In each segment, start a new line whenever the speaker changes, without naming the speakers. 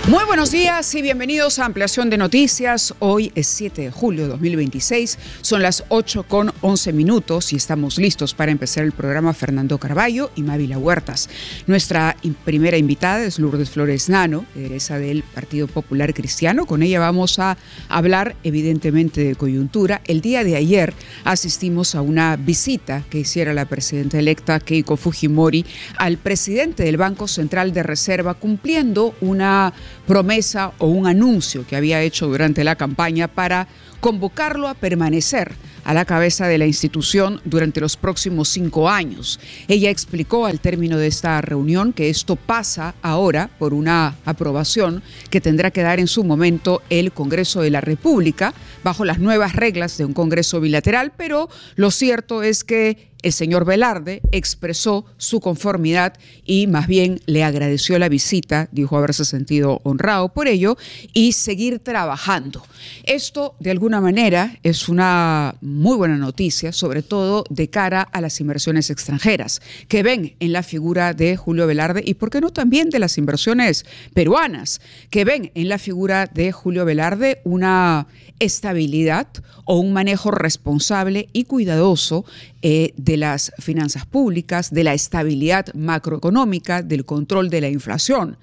Muy buenos días y bienvenidos a Ampliación de Noticias. Hoy es 7 de julio de 2026, son las 8:11 y estamos listos para empezar el programa. Fernando Carballo y Mávila Huertas. Nuestra primera invitada es Lourdes Flores Nano, lideresa del Partido Popular Cristiano. Con ella vamos a hablar evidentemente de coyuntura. El día de ayer asistimos a una visita que hiciera la presidenta electa Keiko Fujimori al presidente del Banco Central de Reserva, cumpliendo una promesa o un anuncio que había hecho durante la campaña para convocarlo a permanecer a la cabeza de la institución durante los próximos 5 años. Ella explicó al término de esta reunión que esto pasa ahora por una aprobación que tendrá que dar en su momento el Congreso de la República bajo las nuevas reglas de un Congreso bilateral, pero lo cierto es que el señor Velarde expresó su conformidad y más bien le agradeció la visita, dijo haberse sentido honrado por ello y seguir trabajando. Esto, de alguna manera, es una muy buena noticia, sobre todo de cara a las inversiones extranjeras, que ven en la figura de Julio Velarde y, por qué no, también de las inversiones peruanas, que ven en la figura de Julio Velarde una estabilidad o un manejo responsable y cuidadoso de las finanzas públicas, de la estabilidad macroeconómica, del control de la inflación.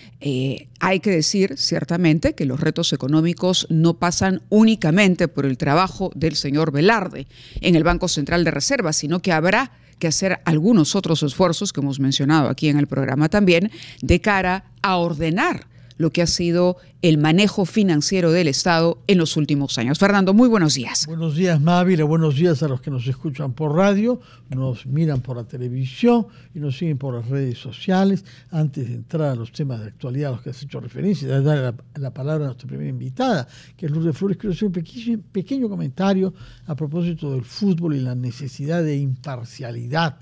Hay que decir ciertamente que los retos económicos no pasan únicamente por el trabajo del señor Velarde en el Banco Central de Reserva, sino que habrá que hacer algunos otros esfuerzos que hemos mencionado aquí en el programa también, de cara a ordenar lo que ha sido el manejo financiero del Estado en los últimos años. Fernando, muy buenos días.
Buenos días, Mávila. Buenos días a los que nos escuchan por radio, nos miran por la televisión y nos siguen por las redes sociales. Antes de entrar a los temas de actualidad a los que has hecho referencia, de dar la palabra a nuestra primera invitada, que es Lourdes Flores, quiero hacer un pequeño comentario a propósito del fútbol y la necesidad de imparcialidad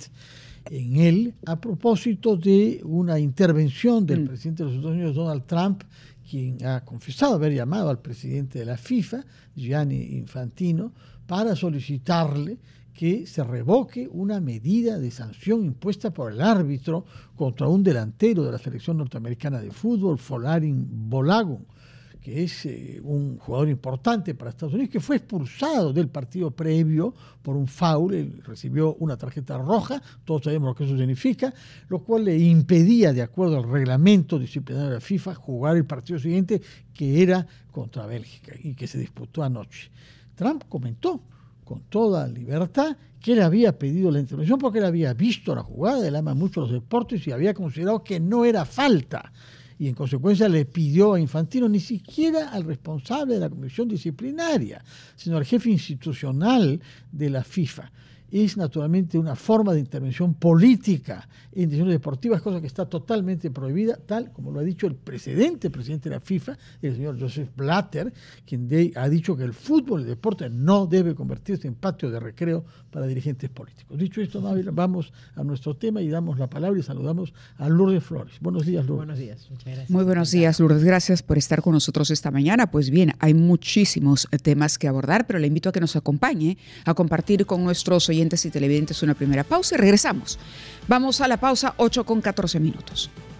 en él, a propósito de una intervención del presidente de los Estados Unidos, Donald Trump, quien ha confesado haber llamado al presidente de la FIFA, Gianni Infantino, para solicitarle que se revoque una medida de sanción impuesta por el árbitro contra un delantero de la selección norteamericana de fútbol, Folarin Balogun, que es un jugador importante para Estados Unidos, que fue expulsado del partido previo por un foul. Él recibió una tarjeta roja, todos sabemos lo que eso significa, lo cual le impedía, de acuerdo al reglamento disciplinario de la FIFA, jugar el partido siguiente, que era contra Bélgica y que se disputó anoche. Trump comentó con toda libertad que él había pedido la intervención porque él había visto la jugada, él ama mucho los deportes y había considerado que no era falta. Y en consecuencia le pidió a Infantino, ni siquiera al responsable de la comisión disciplinaria, sino al jefe institucional de la FIFA. Es naturalmente una forma de intervención política en decisiones deportivas, cosa que está totalmente prohibida, tal como lo ha dicho el presidente de la FIFA, el señor Joseph Blatter, quien ha dicho que el fútbol, el deporte, no debe convertirse en patio de recreo para dirigentes políticos. Dicho esto, vamos a nuestro tema y damos la palabra y saludamos a Lourdes Flores. Buenos días, Lourdes.
Buenos días, muchas gracias.
Muy buenos días, Lourdes. Gracias por estar con nosotros esta mañana. Pues bien, hay muchísimos temas que abordar, pero le invito a que nos acompañe a compartir con nuestros oyentes y televidentes una primera pausa y regresamos. Vamos a la pausa, 8:14.